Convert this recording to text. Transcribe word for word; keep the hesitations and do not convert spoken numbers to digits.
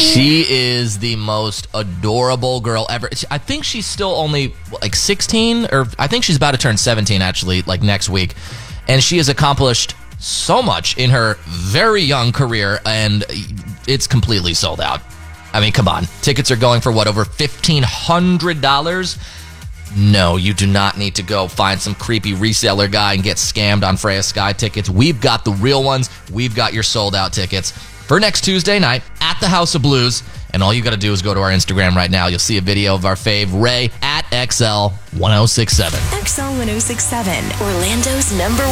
She is the most adorable girl ever. I think she's still only like sixteen, or I think she's about to turn seventeen actually, like next week. And she has accomplished so much in her very young career, and it's completely sold out. I mean, come on. Tickets are going for what, over fifteen hundred dollars? No, you do not need to go find some creepy reseller guy and get scammed on Freya Sky tickets. We've got the real ones. We've got your sold out tickets for next Tuesday night at the House of Blues. And all you got to do is go to our Instagram right now. You'll see a video of our fave, Ray, at X L ten sixty-seven. X L ten sixty-seven, Orlando's number